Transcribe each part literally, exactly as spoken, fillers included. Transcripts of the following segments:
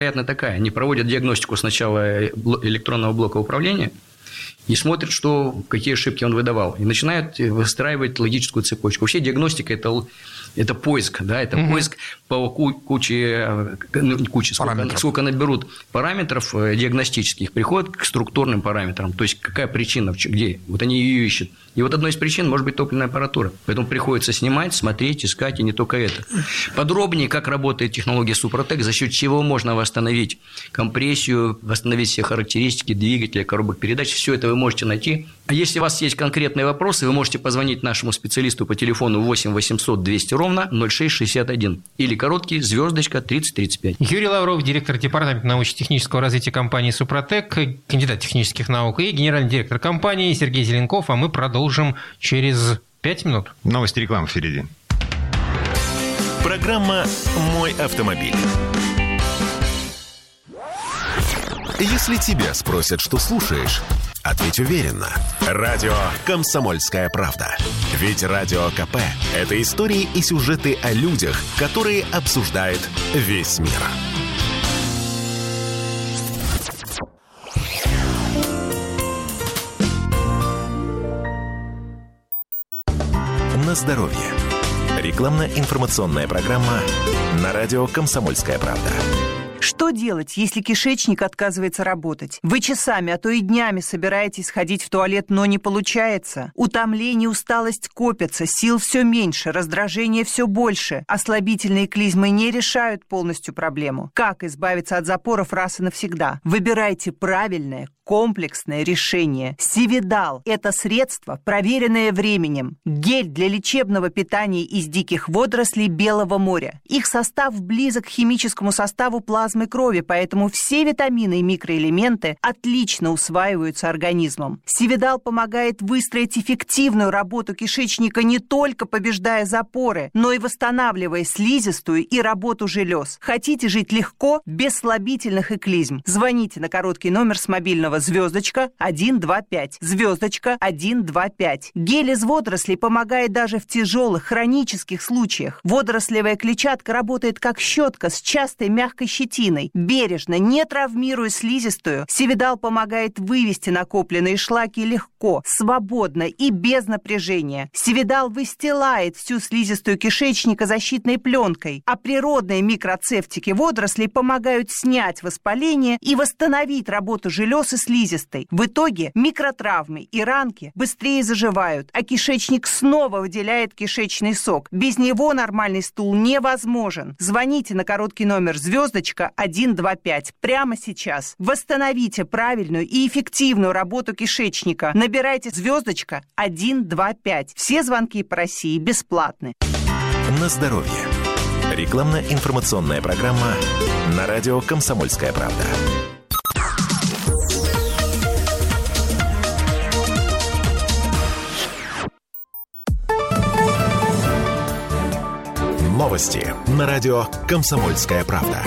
Вероятно, такая. Они проводят диагностику сначала электронного блока управления и смотрят, что, какие ошибки он выдавал. И начинают выстраивать логическую цепочку. Вообще диагностика – это, это поиск. Да? Это угу. поиск по куче, куче сколько, сколько наберут параметров диагностических, приходят к структурным параметрам. То есть, какая причина, где. Вот они ее ищут. И вот одной из причин может быть топливная аппаратура. Поэтому приходится снимать, смотреть, искать, и не только это. Подробнее, как работает технология Супротек, за счет чего можно восстановить компрессию, восстановить все характеристики двигателя, коробок передач. Все это вы можете найти. А если у вас есть конкретные вопросы, вы можете позвонить нашему специалисту по телефону восемь восемьсот двести ровно ноль шесть шестьдесят один или короткий звездочка тридцать тридцать пять. Юрий Лавров, директор департамента научно-технического развития компании Супротек, кандидат технических наук, и генеральный директор компании Сергей Зеленков. А мы продолжим через пять минут. Новости, реклама впереди. Программа «Мой автомобиль». Если тебя спросят, что слушаешь, ответь уверенно. Радио «Комсомольская правда». Ведь Радио КП – это истории и сюжеты о людях, которые обсуждает весь мир. На здоровье. Рекламно-информационная программа на радио «Комсомольская правда». Что делать, если кишечник отказывается работать? Вы часами, а то и днями собираетесь ходить в туалет, но не получается. Утомление, усталость копятся, сил все меньше, раздражение все больше. Ослабительные клизмы не решают полностью проблему. Как избавиться от запоров раз и навсегда? Выбирайте правильное, комплексное решение. Сивидал – это средство, проверенное временем. Гель для лечебного питания из диких водорослей Белого моря. Их состав близок к химическому составу плазмы крови, поэтому все витамины и микроэлементы отлично усваиваются организмом. Сивидал помогает выстроить эффективную работу кишечника, не только побеждая запоры, но и восстанавливая слизистую и работу желез. Хотите жить легко, без слабительных и клизм? Звоните на короткий номер с мобильного звездочка один два пять. Звездочка один два пять. Гель из водорослей помогает даже в тяжелых хронических случаях. Водорослевая клетчатка работает как щетка с частой мягкой щетиной. Бережно, не травмируя слизистую, Сивидал помогает вывести накопленные шлаки легко, свободно и без напряжения. Сивидал выстилает всю слизистую кишечника защитной пленкой, а природные микроцефтики водорослей помогают снять воспаление и восстановить работу желез и слизистой. В итоге микротравмы и ранки быстрее заживают, а кишечник снова выделяет кишечный сок. Без него нормальный стул невозможен. Звоните на короткий номер звездочка один два пять прямо сейчас. Восстановите правильную и эффективную работу кишечника. Набирайте звездочка один два пять. Все звонки по России бесплатны. На здоровье. Рекламно-информационная программа на радио «Комсомольская правда». Новости на радио «Комсомольская правда».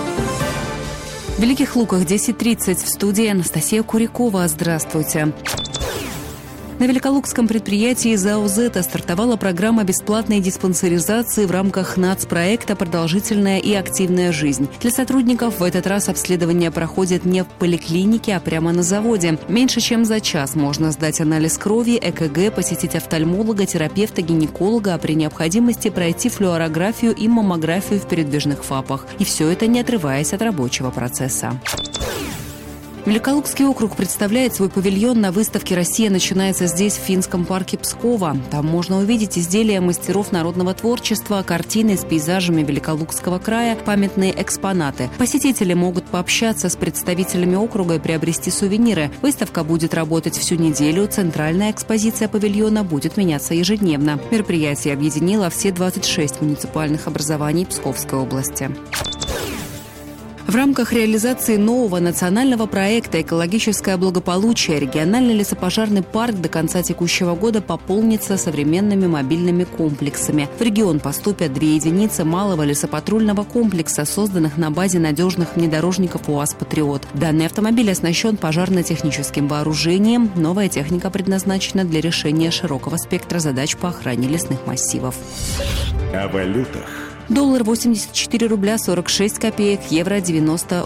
В Великих Луках десять тридцать. В студии Анастасия Курякова. Здравствуйте. На Великолукском предприятии ЗАО «Зета» стартовала программа бесплатной диспансеризации в рамках нацпроекта «Продолжительная и активная жизнь». Для сотрудников в этот раз обследование проходит не в поликлинике, а прямо на заводе. Меньше чем за час можно сдать анализ крови, ЭКГ, посетить офтальмолога, терапевта, гинеколога, а при необходимости пройти флюорографию и маммографию в передвижных ФАПах. И все это не отрываясь от рабочего процесса. Великолукский округ представляет свой павильон на выставке «Россия начинается здесь», в финском парке Пскова. Там можно увидеть изделия мастеров народного творчества, картины с пейзажами Великолукского края, памятные экспонаты. Посетители могут пообщаться с представителями округа и приобрести сувениры. Выставка будет работать всю неделю. Центральная экспозиция павильона будет меняться ежедневно. Мероприятие объединило все двадцать шесть муниципальных образований Псковской области. В рамках реализации нового национального проекта «Экологическое благополучие» региональный лесопожарный парк до конца текущего года пополнится современными мобильными комплексами. В регион поступят две единицы малого лесопатрульного комплекса, созданных на базе надежных внедорожников УАЗ «Патриот». Данный автомобиль оснащен пожарно-техническим вооружением. Новая техника предназначена для решения широкого спектра задач по охране лесных массивов. О валютах, Доллар восемьдесят четыре рубля сорок шесть копеек, евро девяносто